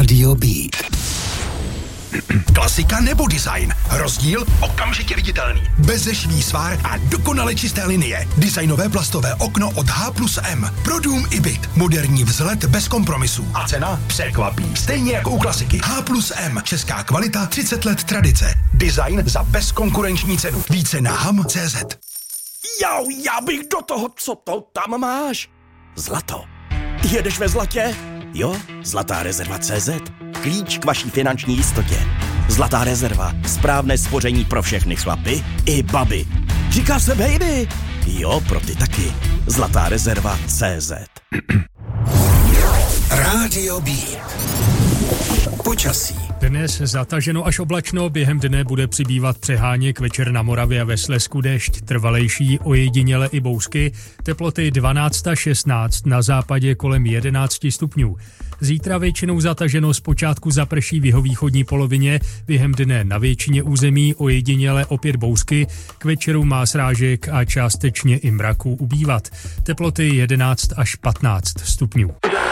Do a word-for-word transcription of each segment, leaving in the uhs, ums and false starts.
Rádio Beat. Klasika nebo design? Rozdíl okamžitě viditelný. Bezešvý svár a dokonale čisté linie. Designové plastové okno od H plus M. Pro dům i byt. Moderní vzhled bez kompromisů. A cena překvapí. Stejně jako u klasiky. H plus M. Česká kvalita, třicet let tradice. Design za bezkonkurenční cenu. Více na ham tečka cé zet. Jau, já bych do toho, co to tam máš? Zlato. Jedeš ve zlatě? Jo, Zlatá rezerva tečka cé zet. Klíč k vaší finanční jistotě. Zlatá rezerva. Správné spoření pro všechny chlapy i baby. Říká se baby. Jo, pro ty taky. Zlatá rezerva tečka cé zet. Rádio Beat. Počasí. Dnes zataženo až oblačno, během dne bude přibývat přeháněk, večer na Moravě a ve Slezsku déšť, trvalejší ojediněle i bousky, teploty dvanáct až šestnáct, na západě kolem jedenáct stupňů. Zítra většinou zataženo, zpočátku zaprší v jihovýchodní polovině, během dne na většině území ojediněle opět bousky, k večeru má srážek a částečně i mraků ubývat. Teploty jedenáct až patnáct stupňů.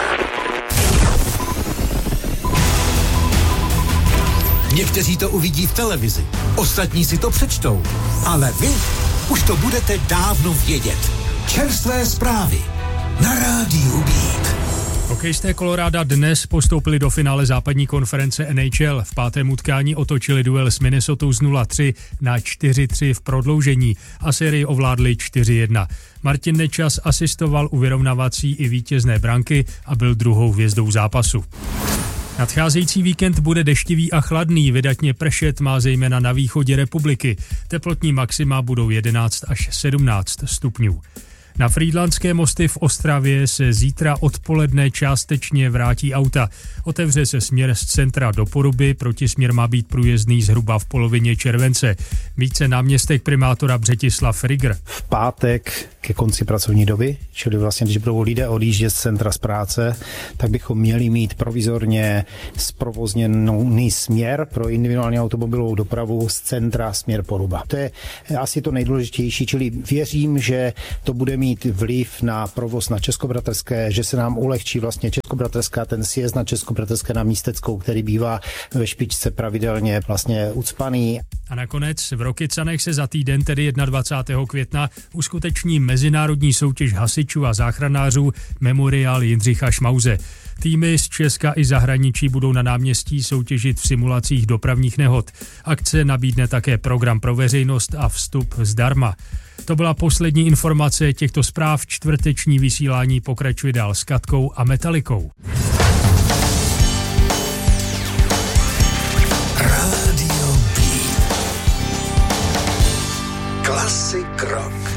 Někteří to uvidí v televizi, ostatní si to přečtou, ale vy už to budete dávno vědět. Čerstvé zprávy na Rádiu Beat. Hokejisté Colorada dnes postoupili do finále západní konference N H L. V pátém utkání otočili duel s Minnesotou z nula tři na čtyři tři v prodloužení a sérii ovládli čtyři jedna. Martin Nečas asistoval u vyrovnavací i vítězné branky a byl druhou hvězdou zápasu. Nadcházející víkend bude deštivý a chladný, vydatně pršet má zejména na východě republiky. Teplotní maxima budou jedenáct až sedmnáct stupňů. Na Frýdlantské mosty v Ostravě se zítra odpoledne částečně vrátí auta. Otevře se směr z centra do Poruby, protisměr má být průjezdný zhruba v polovině července. Více náměstek primátora Břetislav Rigr. V pátek ke konci pracovní doby, čili vlastně, když budou lidé odjíždět z centra z práce, tak bychom měli mít provizorně zprovozněný směr pro individuální automobilovou dopravu z centra směr Poruba. To je asi to nejdůležitější, čili věřím, že to bude mít vliv na provoz na Českobratrské, že se nám ulehčí vlastně Českobratrská, ten sjezd na Českobratrské na Místeckou, který bývá ve špičce pravidelně vlastně ucpaný. A nakonec v Rokycanech se za týden, tedy dvacátého prvního května, uskuteční mezinárodní soutěž hasičů a záchranářů Memoriál Jindřicha Šmauze. Týmy z Česka i zahraničí budou na náměstí soutěžit v simulacích dopravních nehod. Akce nabídne také program pro veřejnost a vstup zdarma. To byla poslední informace těchto zpráv. Čtvrteční vysílání pokračuje dál s Katkou a Metalikou. Rádio Beat. Classic rock.